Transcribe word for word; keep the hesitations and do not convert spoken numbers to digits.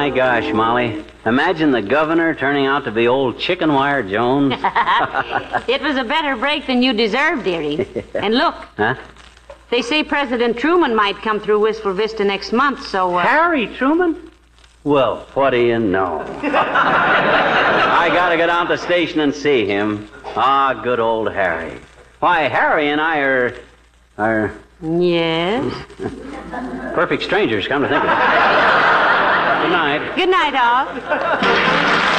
my gosh, Molly. Imagine the governor turning out to be old Chicken Wire Jones. It was a better break than you deserved, dearie. And look. Huh? They say President Truman might come through Wistful Vista next month, so... Uh... Harry Truman? Well, what do you know? I gotta go down to the station and see him. Ah, good old Harry. Why, Harry and I are... are... Yes? perfect strangers, come to think of it. Good night. Good night, all.